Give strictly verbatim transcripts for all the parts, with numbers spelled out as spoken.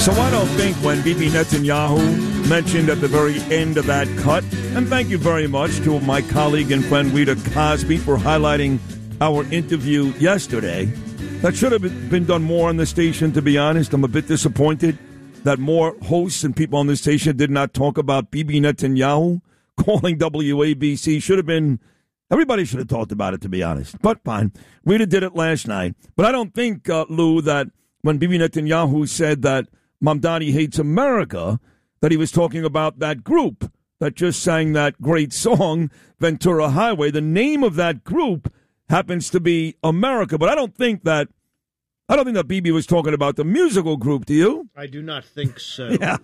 So I don't think when Bibi Netanyahu mentioned at the very end of that cut, and thank you very much to my colleague and friend Rita Cosby for highlighting our interview yesterday, that should have been done more on the station, to be honest. I'm a bit disappointed that more hosts and people on the station did not talk about Bibi Netanyahu calling W A B C. Should have been, everybody should have talked about it, to be honest. But fine. Rita did it last night. But I don't think, uh, Lou, that when Bibi Netanyahu said that Mamdani hates America, that he was talking about that group that just sang that great song, Ventura Highway. The name of that group happens to be America, but I don't think that I don't think that Bibi was talking about the musical group, do you? I do not think so. Yeah.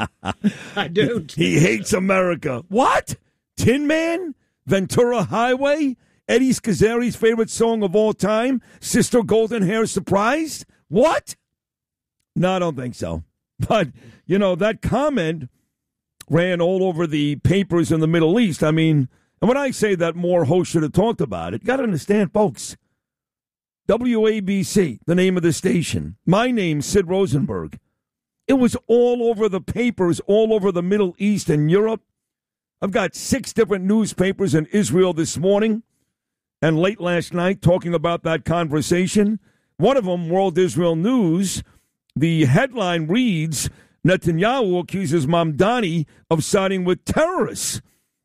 I don't. He hates America. What? Tin Man? Ventura Highway? Eddie Schizzeri's favorite song of all time? Sister Golden Hair Surprised? What? No, I don't think so. But, you know, that comment ran all over the papers in the Middle East. I mean, and when I say that more hosts should have talked about it, you got to understand, folks, W A B C, the name of the station, my name, Sid Rosenberg, it was all over the papers, all over the Middle East and Europe. I've got six different newspapers in Israel this morning and late last night talking about that conversation. One of them, World Israel News, the headline reads, Netanyahu accuses Mamdani of siding with terrorists,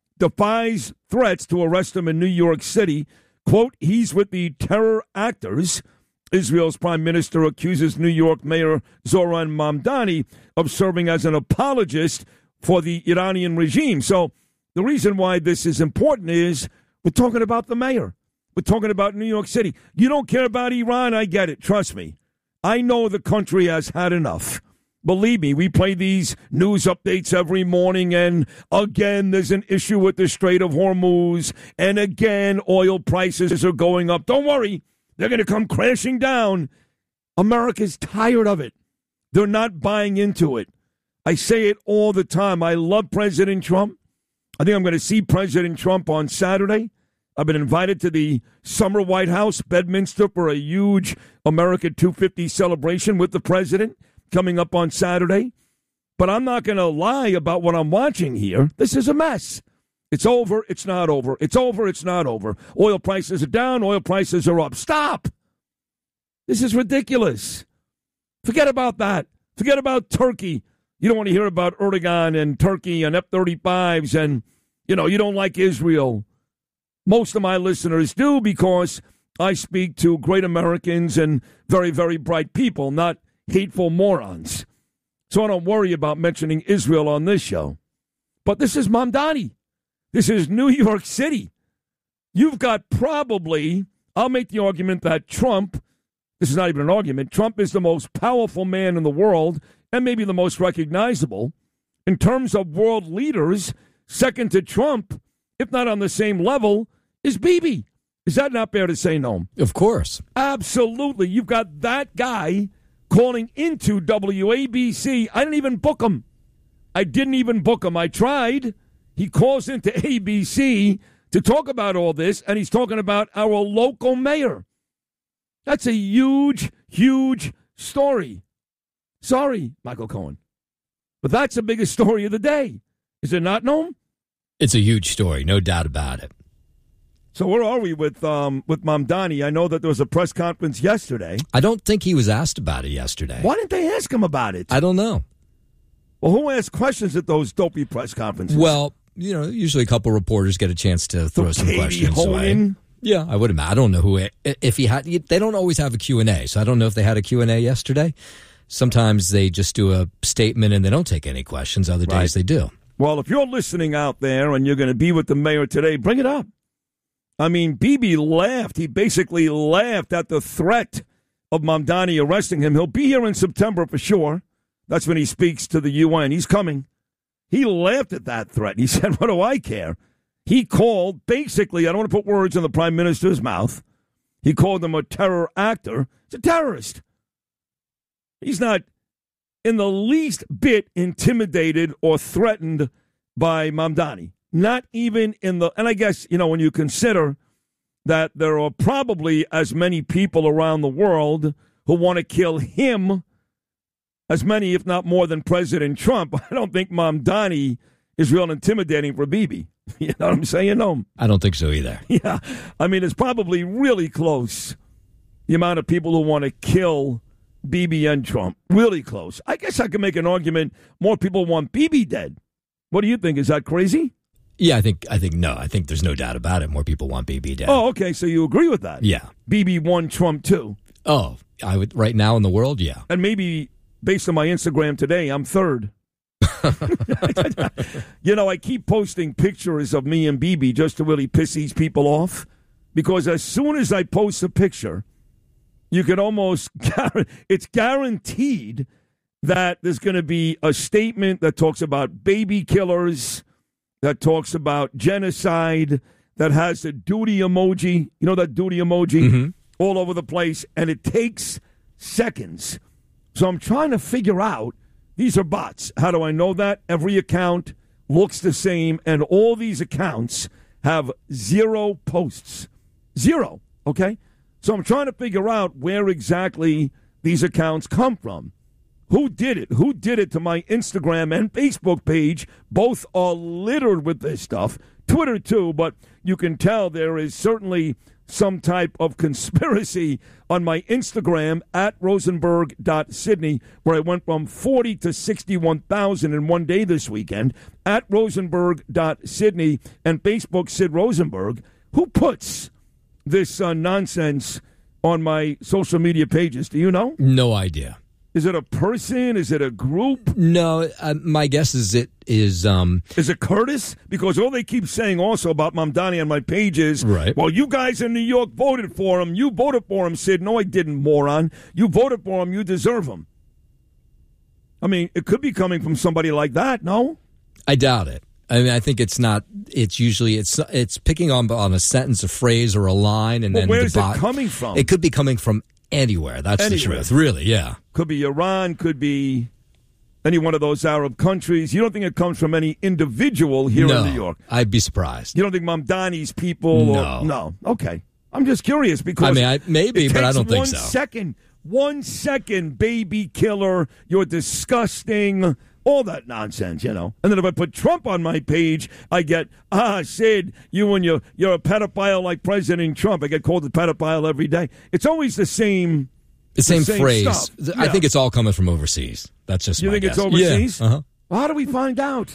defies threats to arrest him in New York City. Quote, he's with the terror actors. Israel's prime minister accuses New York Mayor Zoran Mamdani of serving as an apologist for the Iranian regime. So the reason why this is important is we're talking about the mayor. We're talking about New York City. You don't care about Iran, I get it. Trust me. I know the country has had enough. Believe me, we play these news updates every morning, and again, there's an issue with the Strait of Hormuz, and again, oil prices are going up. Don't worry, they're going to come crashing down. America's tired of it. They're not buying into it. I say it all the time. I love President Trump. I think I'm going to see President Trump on Saturday. I've been invited to the Summer White House, Bedminster, for a huge America two fifty celebration with the president coming up on Saturday. But I'm not going to lie about what I'm watching here. This is a mess. It's over. It's not over. It's over. It's not over. Oil prices are down. Oil prices are up. Stop. This is ridiculous. Forget about that. Forget about Turkey. You don't want to hear about Erdogan and Turkey and F thirty-fives, and, you know, you don't like Israel. Most of my listeners do, because I speak to great Americans and very, very bright people, not hateful morons. So I don't worry about mentioning Israel on this show. But this is Mamdani. This is New York City. You've got probably, I'll make the argument that Trump, this is not even an argument, Trump is the most powerful man in the world and maybe the most recognizable. In terms of world leaders, second to Trump, if not on the same level, is Bibi. Is that not fair to say, no? Of course. Absolutely. You've got that guy calling into W A B C. I didn't even book him. I didn't even book him. I tried. He calls into A B C to talk about all this, and he's talking about our local mayor. That's a huge, huge story. Sorry, Michael Cohen. But that's the biggest story of the day. Is it not, Noam? It's a huge story, no doubt about it. So where are we with um, with Mamdani? I know that there was a press conference yesterday. I don't think he was asked about it yesterday. Why didn't they ask him about it? I don't know. Well, who asks questions at those dopey press conferences? Well, you know, usually a couple reporters get a chance to throw so some Katie questions Honan? away. Yeah, I would imagine. I don't know who, if he had, they don't always have a Q and A, so I don't know if they had a Q and A yesterday. Sometimes they just do a statement and they don't take any questions. Other days right. they do. Well, if you're listening out there and you're going to be with the mayor today, bring it up. I mean, Bibi laughed. He basically laughed at the threat of Mamdani arresting him. He'll be here in September for sure. That's when he speaks to the U N. He's coming. He laughed at that threat. He said, what do I care? He called, basically, I don't want to put words in the prime minister's mouth. He called him a terror actor. He's a terrorist. He's not in the least bit intimidated or threatened by Mamdani. Not even in the, and I guess, you know, when you consider that there are probably as many people around the world who want to kill him as many, if not more, than President Trump, I don't think Mamdani is real intimidating for Bibi. You know what I'm saying? No. I don't think so either. Yeah. I mean, it's probably really close, the amount of people who want to kill Bibi and Trump. Really close. I guess I can make an argument more people want Bibi dead. What do you think? Is that crazy? Yeah, I think I think no. I think there's no doubt about it. More people want Bibi dead. Oh, okay. So you agree with that? Yeah. Bibi won Trump too. Oh, I would right now in the world, yeah. And maybe based on my Instagram today, I'm third. You know, I keep posting pictures of me and Bibi just to really piss these people off, because as soon as I post a picture, you can almost it's guaranteed that there's going to be a statement that talks about baby killers, that talks about genocide, that has the duty emoji, you know that duty emoji, mm-hmm. all over the place, and it takes seconds. So I'm trying to figure out, these are bots. How do I know that? Every account looks the same, and all these accounts have zero posts. Zero, okay? So I'm trying to figure out where exactly these accounts come from. Who did it? Who did it to my Instagram and Facebook page? Both are littered with this stuff. Twitter, too, but you can tell there is certainly some type of conspiracy on my Instagram at rosenberg dot sydney, where I went from forty to sixty-one thousand in one day this weekend, at rosenberg dot sydney, and Facebook Sid Rosenberg. Who puts this uh, nonsense on my social media pages? Do you know? No idea. Is it a person? Is it a group? No, uh, my guess is it is... Um, is it Curtis? Because all they keep saying also about Mamdani on my page is, right. Well, you guys in New York voted for him. You voted for him, Sid. No, I didn't, moron. You voted for him. You deserve him. I mean, it could be coming from somebody like that, no? I doubt it. I mean, I think it's not. It's usually it's it's picking on on a sentence, a phrase, or a line, and well, then where's the bot, it coming from? It could be coming from anywhere. That's anywhere. the truth, really. Yeah, could be Iran, could be any one of those Arab countries. You don't think it comes from any individual here no, in New York? I'd be surprised. You don't think Mamdani's people? No, or, no. Okay, I'm just curious because I mean, I, maybe, it but takes I don't think one so. Second, one second, baby killer. You're disgusting. All that nonsense, you know. And then if I put Trump on my page, I get, ah, Sid, you and your, you're a pedophile like President Trump. I get called a pedophile every day. It's always the same The same, the same phrase. Stuff. I Yeah. think it's all coming from overseas. That's just You my think guess. it's overseas? Yeah. Uh-huh. Well, how do we find out?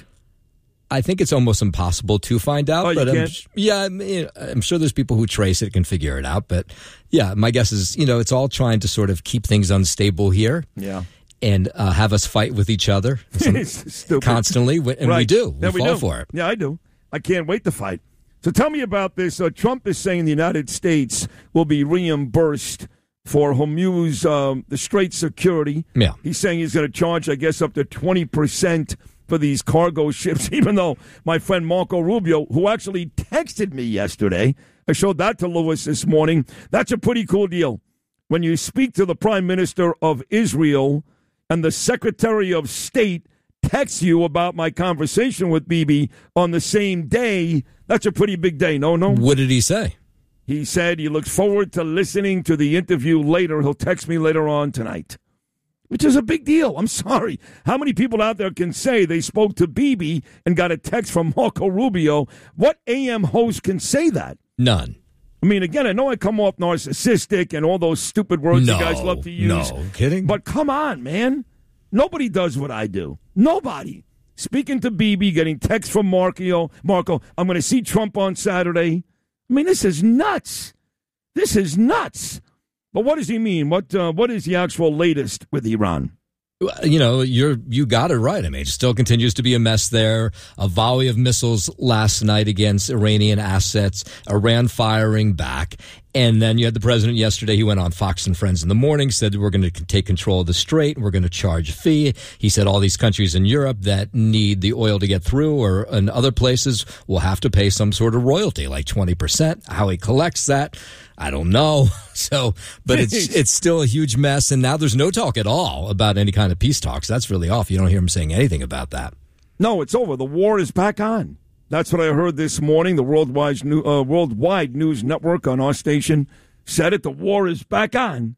I think it's almost impossible to find out. Oh, you but I'm, can't? yeah, I mean, I'm sure there's people who trace it, can figure it out. But yeah, my guess is, you know, it's all trying to sort of keep things unstable here. Yeah. And uh, have us fight with each other Stupid. constantly, and right. we do. We yeah, we fall do. for it. Yeah, I do. I can't wait to fight. So tell me about this. Uh, Trump is saying the United States will be reimbursed for Hormuz, um, the Strait security. Yeah. He's saying he's going to charge, I guess, up to twenty percent for these cargo ships, even though my friend Marco Rubio, who actually texted me yesterday, I showed that to Lewis this morning, that's a pretty cool deal. When you speak to the Prime Minister of Israel and the Secretary of State texts you about my conversation with Bibi on the same day, that's a pretty big day, no, no? What did he say? He said he looks forward to listening to the interview later. He'll text me later on tonight, which is a big deal. I'm sorry. How many people out there can say they spoke to Bibi and got a text from Marco Rubio? What A M host can say that? None. I mean, again, I know I come off narcissistic and all those stupid words no, you guys love to use. No, kidding? But come on, man. Nobody does what I do. Nobody. Speaking to Bibi, getting texts from Marco, Marco, I'm going to see Trump on Saturday. I mean, this is nuts. This is nuts. But what does he mean? What uh, What is the actual latest with Iran? You know, you're you got it right. I mean, it still continues to be a mess there. A volley of missiles last night against Iranian assets, Iran firing back. And then you had the president yesterday. He went on Fox and Friends in the morning, said we're going to take control of the strait. We're going to charge a fee. He said all these countries in Europe that need the oil to get through or in other places will have to pay some sort of royalty, like twenty percent. How he collects that, I don't know. So, but it's it's still a huge mess. And now there's no talk at all about any kind of peace talks. That's really off. You don't hear him saying anything about that. No, it's over. The war is back on. That's what I heard this morning. The Worldwide, uh, Worldwide News Network on our station said it. The war is back on.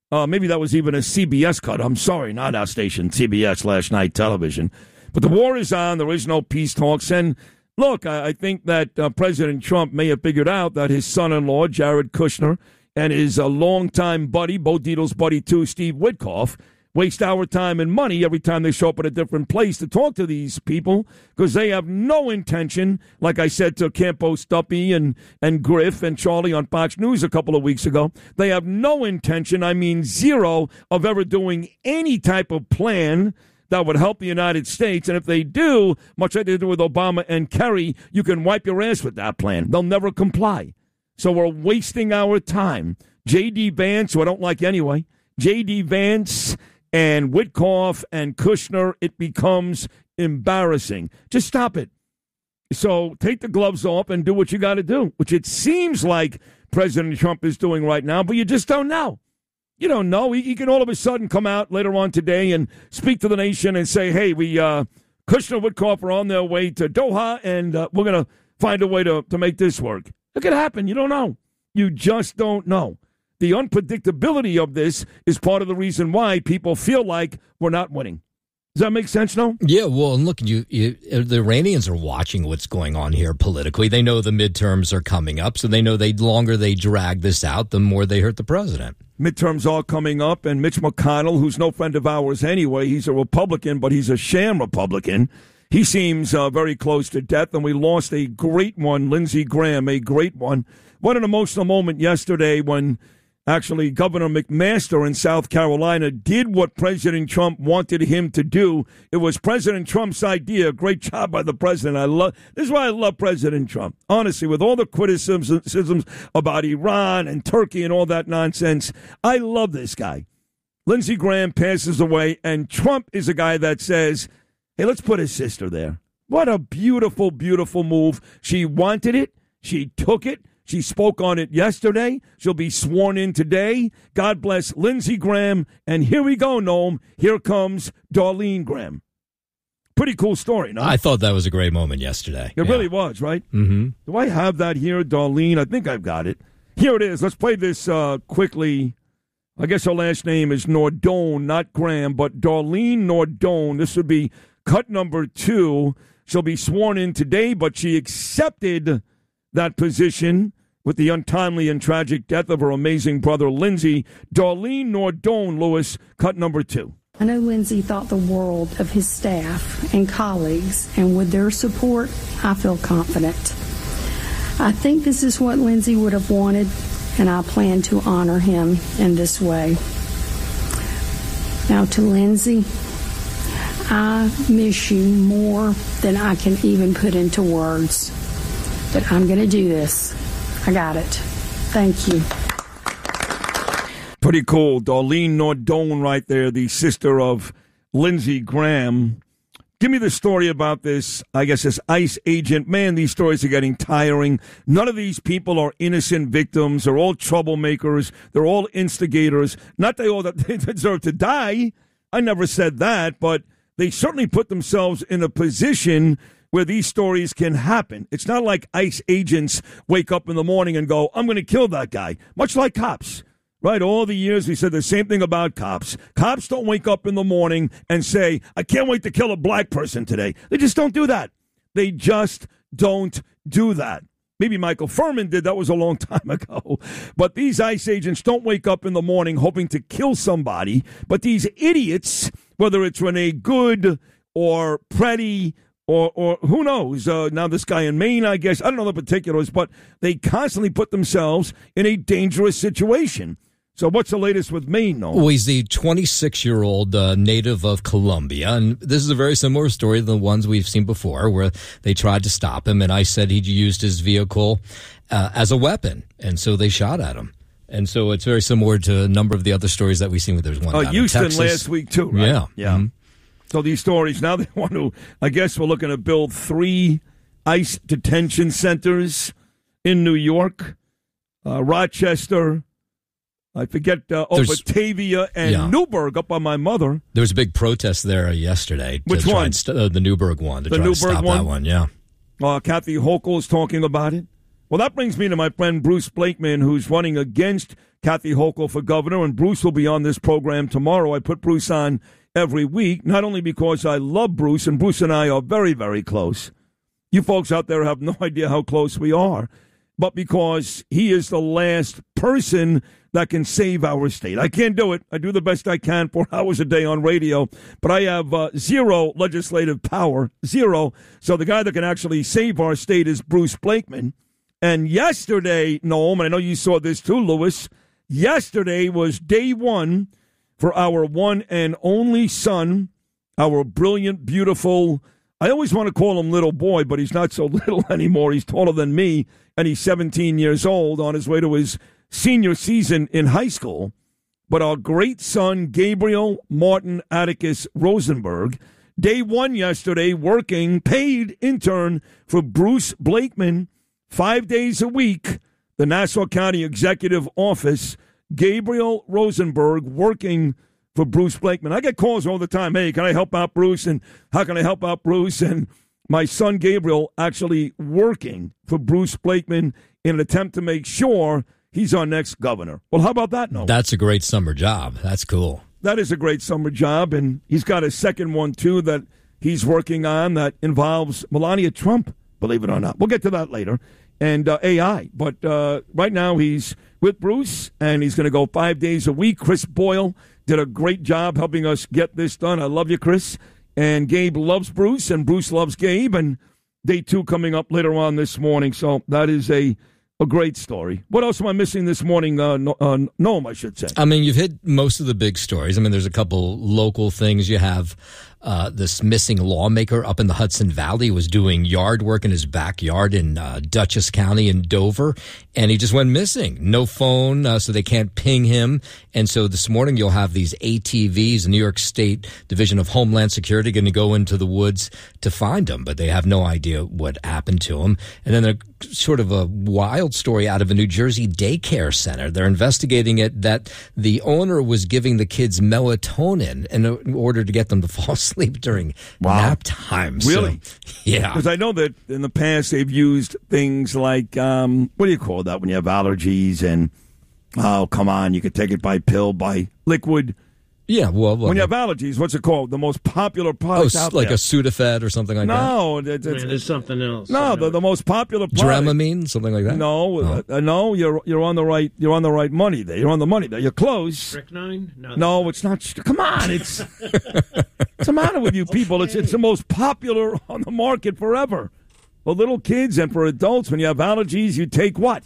Uh, maybe that was even a C B S cut. I'm sorry, not our station, C B S last night television. But the war is on. There is no peace talks. And look, I, I think that uh, President Trump may have figured out that his son-in-law, Jared Kushner, and his uh, longtime buddy, Bo Dietl's buddy too, Steve Witkoff, waste our time and money every time they show up at a different place to talk to these people because they have no intention, like I said to Campo Stuppy and, and Griff and Charlie on Fox News a couple of weeks ago, they have no intention, I mean zero, of ever doing any type of plan that would help the United States. And if they do, much like they did with Obama and Kerry, you can wipe your ass with that plan. They'll never comply. So we're wasting our time. J D. Vance, who I don't like anyway, J D. Vance and Witkoff and Kushner, it becomes embarrassing. Just stop it. So take the gloves off and do what you got to do, which it seems like President Trump is doing right now, but you just don't know. You don't know. He, he can all of a sudden come out later on today and speak to the nation and say, hey, we uh, Kushner and Witkoff are on their way to Doha, and uh, we're going to find a way to, to make this work. It could happen. You don't know. You just don't know. The unpredictability of this is part of the reason why people feel like we're not winning. Does that make sense, no? Yeah, well, and look, you, you, the Iranians are watching what's going on here politically. They know the midterms are coming up, so they know the longer they drag this out, the more they hurt the president. Midterms are coming up, and Mitch McConnell, who's no friend of ours anyway, he's a Republican, but he's a sham Republican. He seems uh, very close to death, and we lost a great one, Lindsey Graham, a great one. What an emotional moment yesterday when actually Governor McMaster in South Carolina did what President Trump wanted him to do. It was President Trump's idea. Great job by the president. I love this is why I love President Trump. Honestly, with all the criticisms about Iran and Turkey and all that nonsense, I love this guy. Lindsey Graham passes away, and Trump is a guy that says, hey, let's put his sister there. What a beautiful, beautiful move. She wanted it. She took it. She spoke on it yesterday. She'll be sworn in today. God bless Lindsey Graham. And here we go, Noam. Here comes Darlene Graham. Pretty cool story, no? I thought that was a great moment yesterday. It yeah. really was, right? Mm-hmm. Do I have that here, Darlene? I think I've got it. Here it is. Let's play this uh, quickly. I guess her last name is Nordone, not Graham, but Darlene Nordone. This would be cut number two. She'll be sworn in today, but she accepted that position with the untimely and tragic death of her amazing brother, Lindsey. Darlene Nordone, Lewis, cut number two. I know Lindsey thought the world of his staff and colleagues, and with their support, I feel confident. I think this is what Lindsey would have wanted, and I plan to honor him in this way. Now to Lindsey, I miss you more than I can even put into words, but I'm going to do this. I got it. Thank you. Pretty cool. Darlene Nordone right there, the sister of Lindsey Graham. Give me the story about this, I guess, this ICE agent. Man, these stories are getting tiring. None of these people are innocent victims. They're all troublemakers. They're all instigators. Not they all that they deserve to die. I never said that, but they certainly put themselves in a position where these stories can happen. It's not like ICE agents wake up in the morning and go, I'm going to kill that guy, much like cops. Right, all the years we said the same thing about cops. Cops don't wake up in the morning and say, I can't wait to kill a black person today. They just don't do that. They just don't do that. Maybe Michael Furman did. That was a long time ago. But these ICE agents don't wake up in the morning hoping to kill somebody. But these idiots, whether it's Renee Good or Preddy or or who knows, uh, now this guy in Maine, I guess, I don't know the particulars, but they constantly put themselves in a dangerous situation. So what's the latest with Maine, though? Well, he's the twenty-six-year-old uh, native of Colombia, and this is a very similar story to the ones we've seen before, where they tried to stop him, and I said he used his vehicle uh, as a weapon, and so they shot at him. And so it's very similar to a number of the other stories that we've seen. Where there's one uh, down Houston in Texas last week, too, right? Yeah. Yeah. Mm-hmm. So these stories, now they want to, I guess we're looking to build three ICE detention centers in New York, uh, Rochester, I forget, uh, oh, Batavia and yeah. Newburgh up on my mother. There was a big protest there yesterday. Which one? St- uh, the Newburgh one. To the try Newburgh to stop one? that one, yeah. Uh, Kathy Hochul is talking about it. Well, that brings me to my friend Bruce Blakeman, who's running against Kathy Hochul for governor, and Bruce will be on this program tomorrow. I put Bruce on every week, not only because I love Bruce, and Bruce and I are very, very close. You folks out there have no idea how close we are, but because he is the last person that can save our state. I can't do it. I do the best I can four hours a day on radio, but I have uh, zero legislative power, zero. So the guy that can actually save our state is Bruce Blakeman. And yesterday, Noam, and I know you saw this too, Lewis, yesterday was day one for our one and only son, our brilliant, beautiful, I always want to call him little boy, but he's not so little anymore. He's taller than me, and he's seventeen years old on his way to his senior season in high school. But our great son, Gabriel Martin Atticus Rosenberg, day one yesterday, working, paid intern for Bruce Blakeman, five days a week, the Nassau County Executive Office, Gabriel Rosenberg working for Bruce Blakeman. I get calls all the time, hey, can I help out Bruce? And how can I help out Bruce? And my son Gabriel actually working for Bruce Blakeman in an attempt to make sure he's our next governor. Well, how about that, no? That's a great summer job. That's cool. That is a great summer job, and he's got a second one, too, that he's working on that involves Melania Trump, believe it or not. We'll get to that later. And uh, A I. But uh, right now he's with Bruce, and he's going to go five days a week. Chris Boyle did a great job helping us get this done. I love you, Chris. And Gabe loves Bruce, and Bruce loves Gabe. And day two coming up later on this morning. So that is a, a great story. What else am I missing this morning? Uh, no, uh, Noam, I should say. I mean, you've hit most of the big stories. I mean, there's a couple local things. You have uh, this missing lawmaker up in the Hudson Valley was doing yard work in his backyard in uh, Dutchess County in Dover, and he just went missing. No phone, uh, so they can't ping him. And so this morning you'll have these A T Vs, New York State Division of Homeland Security, going to go into the woods to find him, but they have no idea what happened to him. And then a sort of a wild story out of a New Jersey daycare center. They're investigating it that the owner was giving the kids melatonin in order to get them to fall asleep during wow. nap time. Really? So, yeah. Because I know that in the past they've used things like, um, what do you call that when you have allergies and, oh, come on, you could take it by pill, by liquid. Yeah, well, well when you have allergies, what's it called? The most popular product oh, out like there. a Sudafed or something like no, that? No, it's, it's something else. No, the, the most popular product. Dramamine, something like that? No, oh. uh, no, you're you're on the right you're on the right money there. You're on the money there. You're close. Strychnine? No, no it's not. Come on, it's what's the matter with you people? It's it's the most popular on the market forever. For little kids and for adults, when you have allergies, you take what?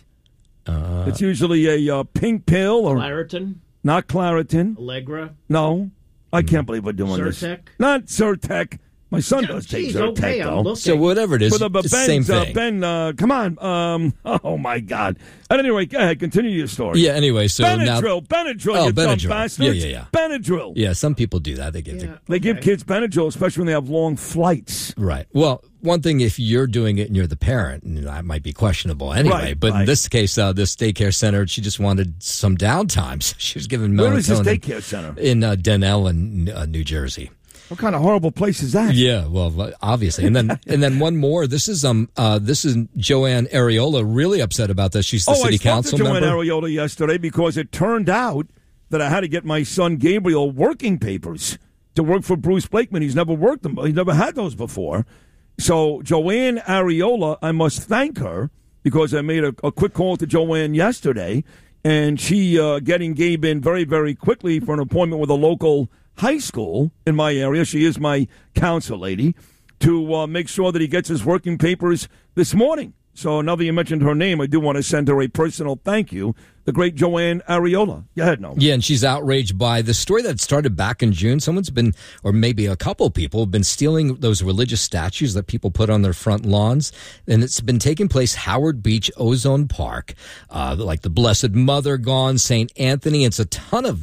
Uh, it's usually a uh, pink pill or Claritin. Not Claritin. Allegra. No. I can't believe we're doing Zyrtec? this. Not Zyrtec. My son does take Geez, Zyrtec, okay, though. So whatever it is, With a, it's the ben, same uh, thing. Ben, uh, come on. Um, oh, my God. At any rate, go ahead. Continue your story. Yeah, anyway, so Benadryl, now... Benadryl, oh, you dumb Benadryl. bastards. Yeah, yeah, yeah. Benadryl. Yeah, some people do that. They give Yeah, the, They okay. give kids Benadryl, especially when they have long flights. Right. Well, one thing, if you're doing it and you're the parent, and that might be questionable anyway. Right, but right. in this case, uh, this daycare center, she just wanted some downtime. So she was given melatonin. Where is this daycare center? In uh, Denellen, uh, New Jersey. What kind of horrible place is that? Yeah, well, obviously, and then and then one more. This is um uh this is Joanne Areola really upset about this. She's the oh, city I spoke council to Joanne member. Areola yesterday because it turned out that I had to get my son Gabriel working papers to work for Bruce Blakeman. He's never worked them. He's never had those before. So Joanne Areola, I must thank her because I made a, a quick call to Joanne yesterday, and she uh, getting Gabe in very, very quickly for an appointment with a local high school in my area. She is my counsel lady to uh, make sure that he gets his working papers this morning. So now that you mentioned her name, I do want to send her a personal thank you. The great Joanne Areola. Go ahead, no. Yeah, and she's outraged by the story that started back in June. Someone's been, or maybe a couple people, have been stealing those religious statues that people put on their front lawns. And it's been taking place Howard Beach, Ozone Park, uh, like the Blessed Mother gone, Saint Anthony. It's a ton of